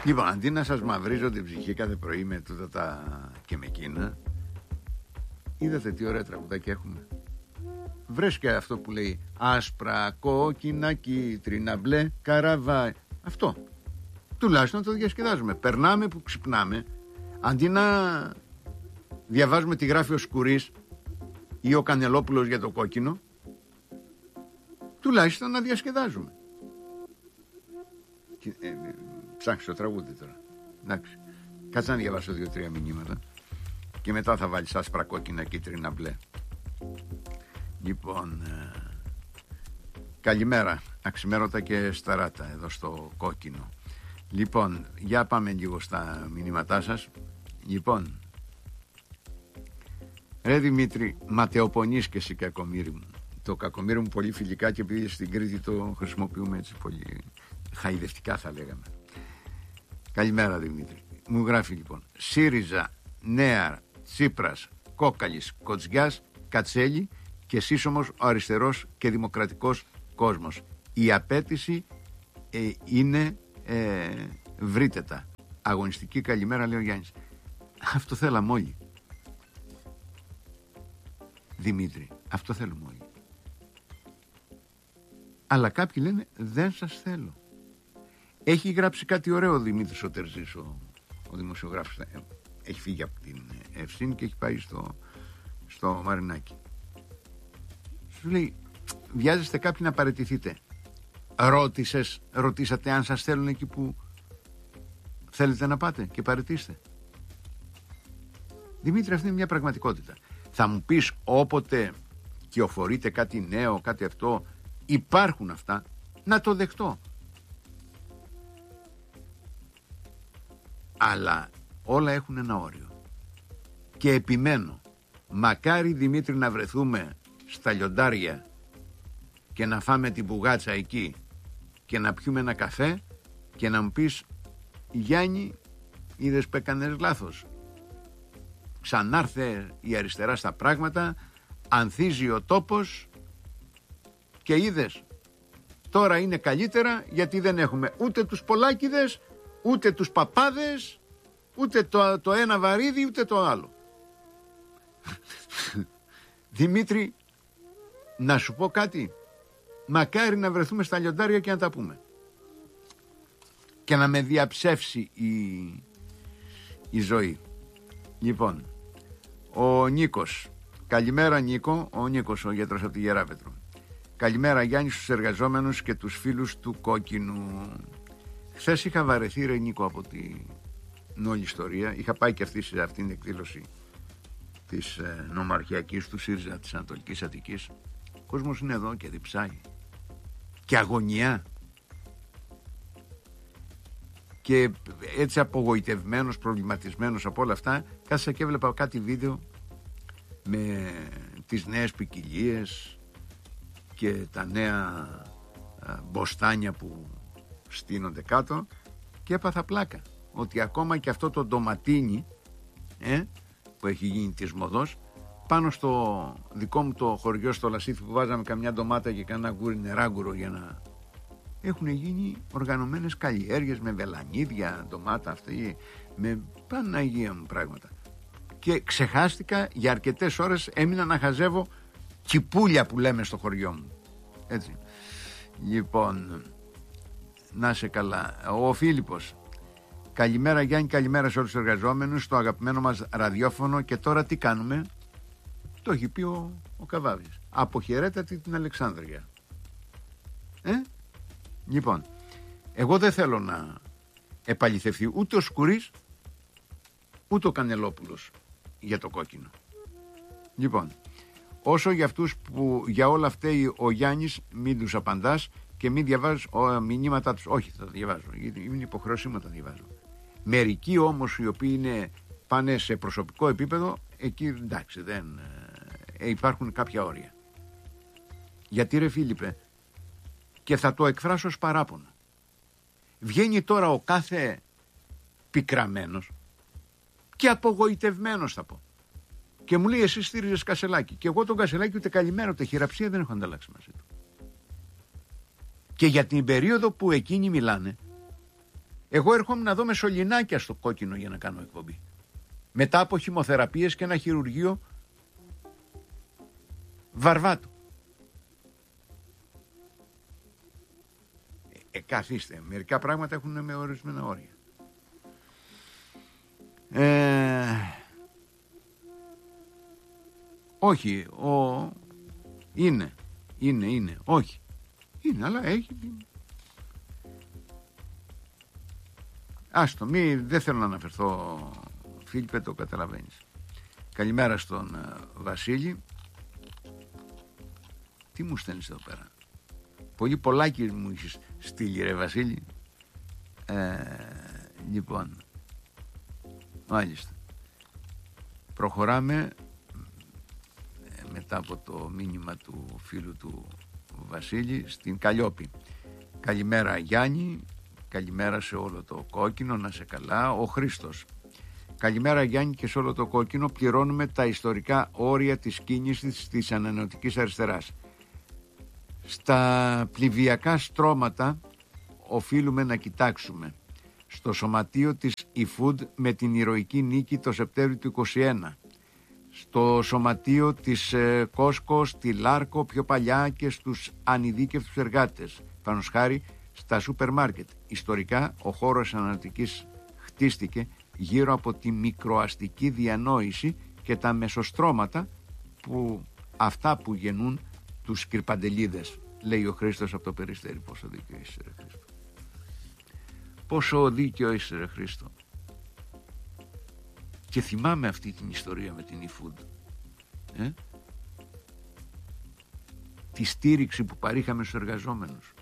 Λοιπόν, αντί να σας μαυρίζω την ψυχή κάθε πρωί με τούτα τα και με εκείνα, είδατε τι ωραία τραγουδάκια έχουμε. Βρες και αυτό που λέει άσπρα, κόκκινα, κίτρινα, μπλε, καραβάι. Αυτό. Τουλάχιστον το διασκεδάζουμε. Περνάμε που ξυπνάμε. Αντί να διαβάζουμε τι γράφει ο Σκουρής ή ο Κανελόπουλος για το κόκκινο, τουλάχιστον να διασκεδάζουμε. Ψάχνεις το τραγούδι τώρα. Εντάξει. Κάτσε να διαβάσω 2-3 μηνύματα και μετά θα βάλεις άσπρα, κόκκινα, κίτρινα, μπλε. Λοιπόν, καλημέρα. Αξιμέρωτα και σταράτα εδώ στο κόκκινο. Λοιπόν, για πάμε λίγο στα μηνύματά σας. Λοιπόν, ρε Δημήτρη, ματαιοπονείς και εσύ κακομοίρη μου. Το κακομοίρη μου πολύ φιλικά και επειδή στην Κρήτη το χρησιμοποιούμε έτσι πολύ χαϊδευτικά θα λέγαμε. Καλημέρα Δημήτρη. Μου γράφει λοιπόν ΣΥΡΙΖΑ, Νέα, Τσίπρας, Κόκαλης, Κοτζιάς, Κατσέλη και σύσσωμος ο αριστερός και δημοκρατικός κόσμος. Η απέτηση είναι βρείτε τα. Αγωνιστική καλημέρα λέει ο Γιάννης. Αυτό θέλαμε όλοι. Δημήτρη, αυτό θέλουμε όλοι. Αλλά κάποιοι λένε δεν σας θέλω. Έχει γράψει κάτι ωραίο ο Δημήτρης ο Τερζής, ο δημοσιογράφος. Έχει φύγει από την Ευσύνη και έχει πάει στο Μαρινάκι. Σου λέει, βιάζεστε κάποιοι να παραιτηθείτε. Ρωτήσατε αν σας θέλουν εκεί που θέλετε να πάτε και παραιτήστε. Δημήτρη, αυτή είναι μια πραγματικότητα. Θα μου πεις όποτε κυοφορείτε κάτι νέο, κάτι αυτό, υπάρχουν αυτά, να το δεχτώ. Αλλά όλα έχουν ένα όριο. Και επιμένω, μακάρι Δημήτρη να βρεθούμε στα λιοντάρια και να φάμε την πουγάτσα εκεί και να πιούμε ένα καφέ και να μου πεις Γιάννη, είδες που έκανες λάθος. Ξανάρθε η αριστερά στα πράγματα, ανθίζει ο τόπος και είδες τώρα είναι καλύτερα γιατί δεν έχουμε ούτε τους Πολάκηδες, ούτε τους Παπάδες, ούτε το ένα βαρύδι, ούτε το άλλο. Δημήτρη, να σου πω κάτι. Μακάρι να βρεθούμε στα λιοντάρια και να τα πούμε. Και να με διαψεύσει η ζωή. Λοιπόν, ο Νίκος. Καλημέρα Νίκο. Ο Νίκος, ο γιατρός από τη Γεράπετρο. Καλημέρα Γιάννη στους εργαζόμενους και τους φίλους του Κόκκινου. Χθες είχα βαρεθεί ρε Νίκο από την όλη ιστορία. Είχα πάει και αυτή την εκδήλωση της νομαρχιακής του ΣΥΡΙΖΑ της Ανατολικής Αττικής. Ο κόσμος είναι εδώ και διψάει και αγωνιά και έτσι απογοητευμένος, προβληματισμένος από όλα αυτά. Κάθισα και έβλεπα κάτι βίντεο με τις νέες ποικιλίες και τα νέα μποστάνια που στείνονται κάτω και έπαθα πλάκα ότι ακόμα και αυτό το ντοματίνι που έχει γίνει της μοδός, πάνω στο δικό μου το χωριό στο Λασίθι που βάζαμε καμιά ντομάτα και κανένα γούρι νεράγκουρο για να έχουν γίνει οργανωμένες καλλιέργειες με βελανίδια, ντομάτα αυτή, με Παναγία μου πράγματα. Και ξεχάστηκα για αρκετές ώρες, έμεινα να χαζεύω κυπούλια που λέμε στο χωριό μου. Έτσι. Λοιπόν, να είσαι καλά. Ο Φίλιππος. Καλημέρα Γιάννη, καλημέρα σε όλους τους εργαζόμενους στο αγαπημένο μας ραδιόφωνο. Και τώρα τι κάνουμε? Το έχει πει ο Καβάβης. Αποχαιρέτατε την Αλεξάνδρεια. Λοιπόν, εγώ δεν θέλω να επαληθευτεί ούτε ο Σκουρής ούτε ο Κανελόπουλος για το Κόκκινο. Λοιπόν, όσο για αυτούς που για όλα φταίει ο Γιάννης, μην τους απαντάς και μην διαβάζεις μηνύματά τους. Όχι, θα τα διαβάζω, είναι υποχρέωσή μου να τα διαβάζω. Μερικοί όμως οι οποίοι πάνε σε προσωπικό επίπεδο, εκεί εντάξει δεν υπάρχουν κάποια όρια. Γιατί ρε Φίλιππε, και θα το εκφράσω ως παράπονο, βγαίνει τώρα ο κάθε πικραμένος και απογοητευμένος θα πω και μου λέει εσύ στήριζες Κασελάκη και εγώ τον Κασελάκη ούτε καλημέρα ούτε χειραψία δεν έχω ανταλλάξει μαζί του. Και για την περίοδο που εκείνοι μιλάνε Εγώ έρχομαι να δω μεσολυνάκια στο Κόκκινο για να κάνω εκπομπή. Μετά από χημοθεραπείες και ένα χειρουργείο Βαρβάτου. Καθίστε. Μερικά πράγματα έχουν με ορισμένα όρια. Όχι. Είναι. Όχι. Είναι, αλλά έχει. Άστο, δεν θέλω να αναφερθώ, Φίλιππε, το καταλαβαίνεις. Καλημέρα στον Βασίλη. Τι μου στέλνεις εδώ πέρα? Πολύ πολλάκι μου έχεις στείλει, ρε Βασίλη. Λοιπόν, μάλιστα. Προχωράμε μετά από το μήνυμα του φίλου του Βασίλη στην Καλλιόπη. Καλημέρα Γιάννη, καλημέρα σε όλο το Κόκκινο, να σε καλά. Ο Χρήστος. Καλημέρα Γιάννη, και σε όλο το Κόκκινο πληρώνουμε τα ιστορικά όρια της κίνησης της ανανεωτικής αριστεράς. Στα πληβιακά στρώματα οφείλουμε να κοιτάξουμε. Στο σωματείο της eFood με την ηρωική νίκη το Σεπτέμβριο του 2021. Στο σωματείο της Κόσκο, στη Λάρκο πιο παλιά, και στους ανειδίκευτους εργάτες. Πάνω χάρη στα σούπερ μάρκετ. Ιστορικά ο χώρος ανανεωτικής χτίστηκε γύρω από τη μικροαστική διανόηση και τα μεσοστρώματα, που αυτά που γεννούν τους κυρπαντελίδες, λέει ο Χρήστος από το Περιστέρι. Πόσο δίκιο είσαι, ρε Χρήστο. Πόσο δίκιο είσαι, ρε Χρήστο. Και θυμάμαι αυτή την ιστορία με την eFood. Τη στήριξη που παρήχαμε στους εργαζόμενους.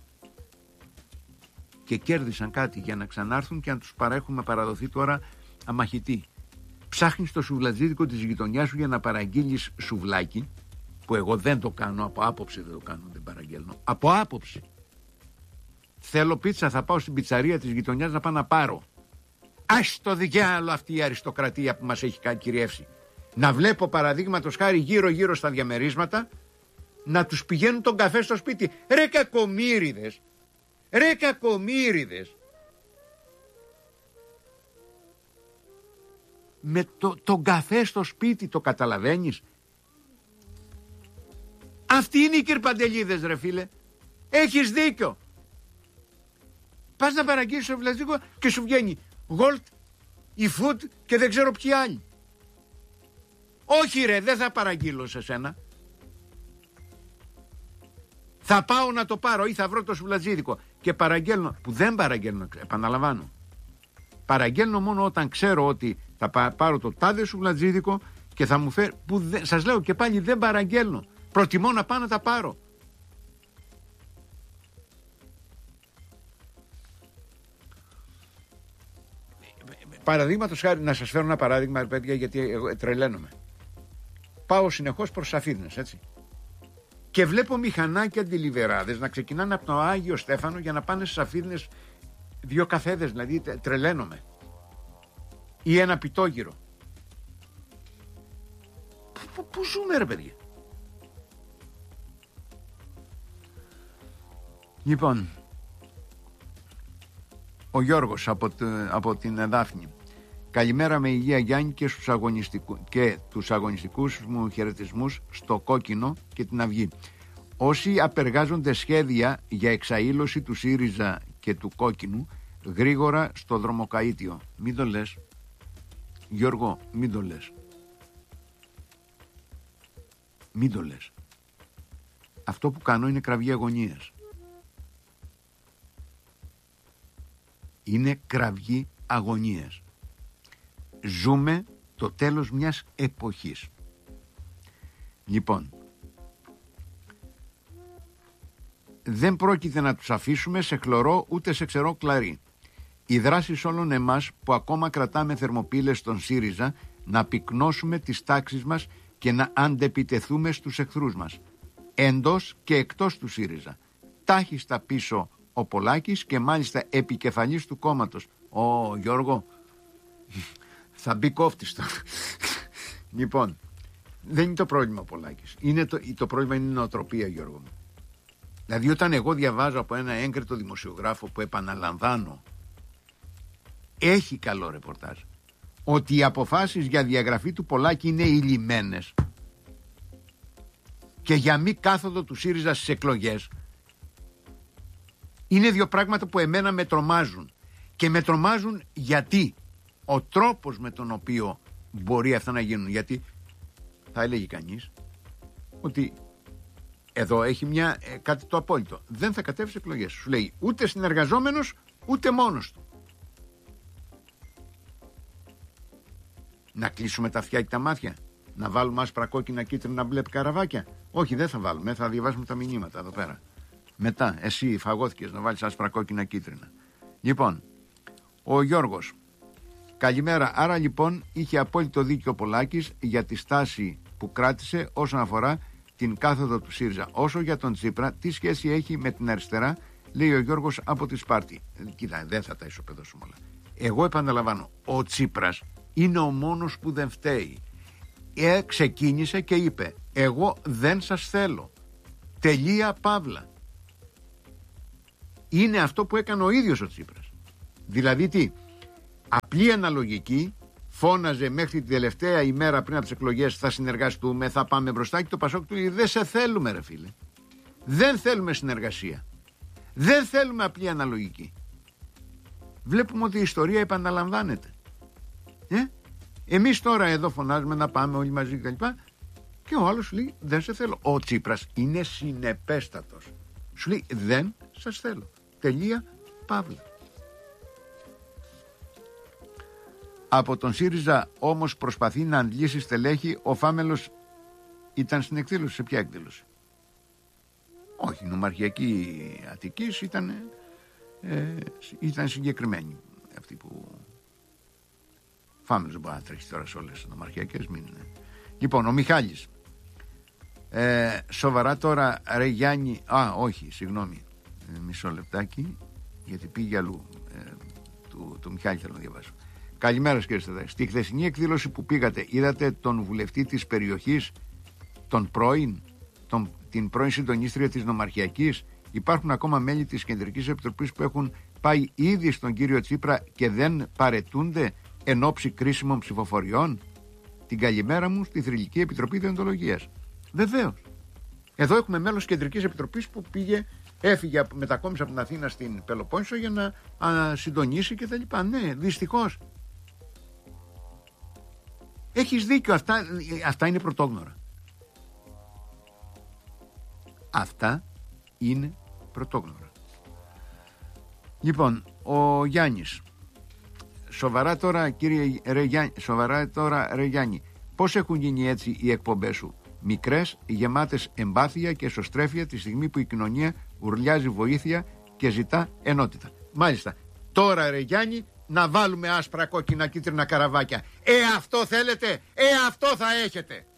Και κέρδισαν κάτι για να ξανάρθουν και να τους έχουμε παραδοθεί τώρα αμαχητή. Ψάχνεις το σουβλατζίδικο της γειτονιάς σου για να παραγγείλεις σουβλάκι, που εγώ δεν το κάνω, από άποψη δεν το κάνω, δεν παραγγέλνω. Από άποψη. Θέλω πίτσα, θα πάω στην πιτσαρία της γειτονιάς να πάω να πάρω. Ας το διάλο αυτή η αριστοκρατία που μας έχει κυριεύσει. Να βλέπω παραδείγματος χάρη γύρω-γύρω στα διαμερίσματα να τους πηγαίνουν τον καφέ στο σπίτι. Ρε κακομοίριδες. Ρε κακομοίριδες. Με τον καφέ στο σπίτι, το καταλαβαίνεις? Αυτοί είναι οι κυρπαντελίδες, ρε φίλε. Έχεις δίκιο. Πας να παραγγείλεις το βλαστικό και σου βγαίνει Gold, eFood και δεν ξέρω ποιοι άλλοι. Όχι ρε, δεν θα παραγγείλω σε σένα. Θα πάω να το πάρω ή θα βρω το σουβλατζίδικο και παραγγέλνω, που δεν παραγγέλνω, επαναλαμβάνω. Παραγγέλνω μόνο όταν ξέρω ότι θα πάρω το τάδε σουβλατζίδικο και θα μου φέρει, σας λέω και πάλι δεν παραγγέλνω. Προτιμώ να πάω να τα πάρω. Παραδείγματος χάρη, να σας φέρω ένα παράδειγμα, παιδιά, γιατί εγώ τρελαίνομαι. Πάω συνεχώς προς Σαφίδνες, έτσι. Και βλέπω μηχανάκια ντιλιβεράδες να ξεκινάνε από το Άγιο Στέφανο για να πάνε στις Σαφίδνες 2 καφέδες, δηλαδή τρελαίνομαι. Ή ένα πιτόγυρο. Πού ζούμε, ρε παιδιά? Λοιπόν, ο Γιώργος από την Δάφνη. Καλημέρα με υγεία Γιάννη και τους αγωνιστικούς μου χαιρετισμούς στο Κόκκινο και την Αυγή. Όσοι απεργάζονται σχέδια για εξαήλωση του ΣΥΡΙΖΑ και του Κόκκινου, γρήγορα στο δρομοκαΐτιο. Μην το λες, Γιώργο, μην το λες. Μην το λες. Αυτό που κάνω είναι κραυγή αγωνίας. Είναι κραυγή αγωνίας. Ζούμε το τέλος μιας εποχής. Λοιπόν, δεν πρόκειται να τους αφήσουμε σε χλωρό ούτε σε ξερό κλαρί. Οι δράσεις όλων εμάς που ακόμα κρατάμε θερμοπύλες στον ΣΥΡΙΖΑ να πυκνώσουμε τις τάξεις μας και να αντεπιτεθούμε στους εχθρούς μας, εντός και εκτός του ΣΥΡΙΖΑ. Τάχιστα πίσω ο Πολάκης και μάλιστα επικεφαλής του κόμματος. Ω Γιώργο, θα μπει κόφτης τώρα. Λοιπόν, δεν είναι το πρόβλημα ο Πολάκης. Το πρόβλημα είναι η νοοτροπία, Γιώργο μου. Δηλαδή όταν εγώ διαβάζω από ένα έγκριτο δημοσιογράφο που, επαναλαμβάνω, έχει καλό ρεπορτάζ. Ότι οι αποφάσεις για διαγραφή του Πολάκη είναι ηλυμένες και για μη κάθοδο του ΣΥΡΙΖΑ στις εκλογές είναι δύο πράγματα που εμένα με τρομάζουν. Και με τρομάζουν γιατί ο τρόπος με τον οποίο μπορεί αυτά να γίνουν. Γιατί θα έλεγε κανείς ότι εδώ έχει κάτι το απόλυτο. Δεν θα κατέβει σε εκλογές. Σου λέει ούτε συνεργαζόμενος ούτε μόνος του. Να κλείσουμε τα αυτιά και τα μάτια. Να βάλουμε άσπρα, κόκκινα, κίτρινα, μπλε καραβάκια. Όχι, δεν θα βάλουμε. Θα διαβάσουμε τα μηνύματα εδώ πέρα. Μετά, εσύ φαγώθηκες να βάλεις άσπρα, κόκκινα, κίτρινα. Λοιπόν, ο Γιώργος. Καλημέρα. Άρα λοιπόν είχε απόλυτο δίκιο ο Πολάκης για τη στάση που κράτησε όσον αφορά την κάθοδο του ΣΥΡΙΖΑ. Όσο για τον Τσίπρα, τι σχέση έχει με την αριστερά, λέει ο Γιώργος από τη Σπάρτη. Κοίτα, δεν θα τα ισοπεδώσουμε όλα. Εγώ επαναλαμβάνω, ο Τσίπρας είναι ο μόνος που δεν φταίει. Ξεκίνησε και είπε, εγώ δεν σας θέλω. Τελεία, παύλα. Είναι αυτό που έκανε ο ίδιος ο Τσίπρας. Δηλαδή τι, απλή αναλογική, φώναζε μέχρι την τελευταία ημέρα πριν από τις εκλογές, θα συνεργαστούμε, θα πάμε μπροστά, και το Πασόκ του λέει, δεν σε θέλουμε ρε φίλε. Δεν θέλουμε συνεργασία. Δεν θέλουμε απλή αναλογική. Βλέπουμε ότι η ιστορία επαναλαμβάνεται. Εμείς τώρα εδώ φωνάζουμε να πάμε όλοι μαζί κτλ. Και ο άλλος λέει δεν σε θέλω. Ο Τσίπρας είναι συνεπέστατος. Σου λέει δεν σας θέλω. Τελεία, παύλα. Από τον ΣΥΡΙΖΑ όμως προσπαθεί να αντλήσει στελέχη. Ο Φάμελος ήταν στην εκδήλωση. Σε ποια εκδήλωση? Όχι, η νομαρχιακή Αττικής ήταν συγκεκριμένη. Αυτή που Φάμελος δεν μπορεί να τρέχει τώρα σε όλες τις νομαρχιακές. Λοιπόν, ο Μιχάλης. Σοβαρά τώρα ρε Γιάννη. Όχι, συγγνώμη. Μισό λεπτάκι, γιατί πήγε αλλού. Του Μιχάλη θέλω να διαβάσω. Καλημέρα κύριε Σταδάκη. Στη χθεσινή εκδήλωση που πήγατε, είδατε τον βουλευτή της περιοχής, την πρώην συντονίστρια της νομαρχιακής? Υπάρχουν ακόμα μέλη της Κεντρικής Επιτροπής που έχουν πάει ήδη στον κύριο Τσίπρα και δεν παρετούνται εν ώψη κρίσιμων ψηφοφοριών? Την καλημέρα μου στη Θρυλική Επιτροπή Δεοντολογίας. Βεβαίως. Εδώ έχουμε μέλος Κεντρικής Επιτροπής που έφυγε, μετακόμισε από την Αθήνα στην Πελοπόννησο για να συντονίσει κτλ. Ναι, δυστυχώς. Έχεις δίκιο, αυτά είναι πρωτόγνωρα. Αυτά είναι πρωτόγνωρα. Λοιπόν, ο Γιάννης. Σοβαρά τώρα κύριε ρε Γιάννη, πώς έχουν γίνει έτσι οι εκπομπές σου? Μικρές, γεμάτες εμπάθεια και εσωστρέφεια τη στιγμή που η κοινωνία ουρλιάζει βοήθεια και ζητά ενότητα. Μάλιστα, τώρα ρε Γιάννη να βάλουμε άσπρα, κόκκινα, κίτρινα καραβάκια. Αυτό θέλετε, αυτό θα έχετε.